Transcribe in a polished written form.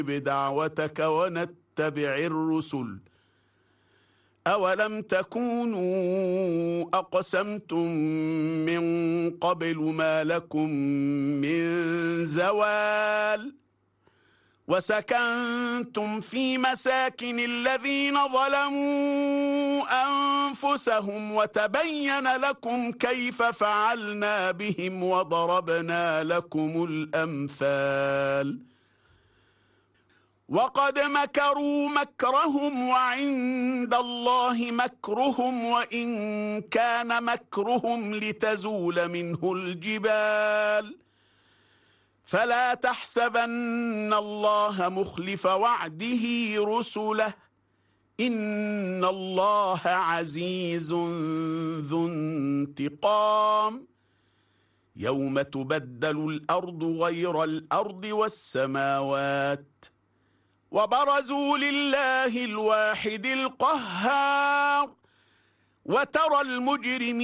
دعوتك ونتبع الرسل أولم تكونوا أقسمتم من قبل ما لكم من زوال وسكنتم في مساكن الذين ظلموا أنفسهم وتبين لكم كيف فعلنا بهم وضربنا لكم الأمثال وقد مكروا مكرهم وعند الله مكرهم وإن كان مكرهم لتزول منه الجبال فلا تحسبن الله مخلف وعده رسله إن الله عزيز ذو انتقام يوم تبدل الأرض غير الأرض والسماوات وبرزوا لله الواحد القهار وترى المجرمين